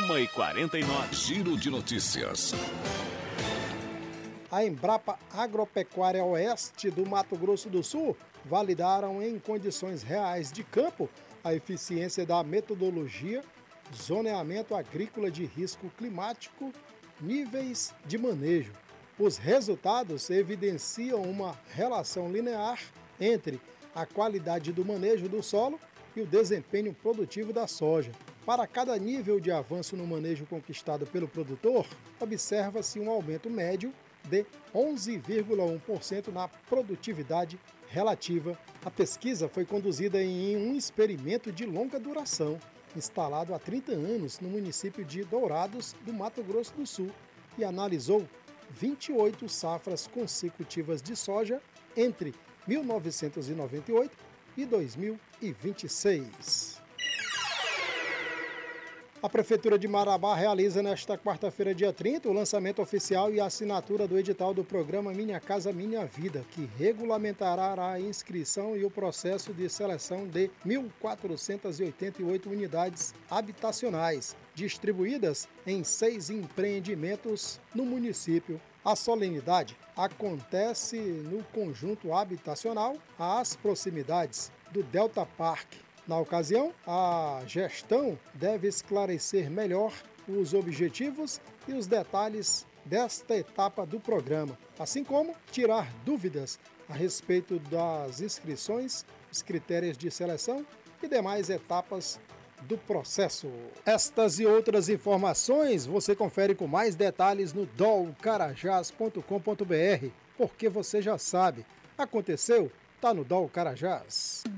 1h49. Giro de notícias. A Embrapa Agropecuária Oeste do Mato Grosso do Sul validaram em condições reais de campo a eficiência da metodologia Zoneamento Agrícola de Risco Climático, níveis de manejo. Os resultados evidenciam uma relação linear entre a qualidade do manejo do solo e o desempenho produtivo da soja. Para cada nível de avanço no manejo conquistado pelo produtor, observa-se um aumento médio de 11,1% na produtividade relativa. A pesquisa foi conduzida em um experimento de longa duração, instalado há 30 anos no município de Dourados, do Mato Grosso do Sul, e analisou 28 safras consecutivas de soja entre 1998 e 2026. A Prefeitura de Marabá realiza nesta quarta-feira, dia 30, o lançamento oficial e a assinatura do edital do programa Minha Casa Minha Vida, que regulamentará a inscrição e o processo de seleção de 1.488 unidades habitacionais, distribuídas em 6 empreendimentos no município. A solenidade acontece no conjunto habitacional às proximidades do Delta Park. Na ocasião, a gestão deve esclarecer melhor os objetivos e os detalhes desta etapa do programa, assim como tirar dúvidas a respeito das inscrições, os critérios de seleção e demais etapas do processo. Estas e outras informações você confere com mais detalhes no dolcarajás.com.br, porque você já sabe, aconteceu, tá no Dol Carajás.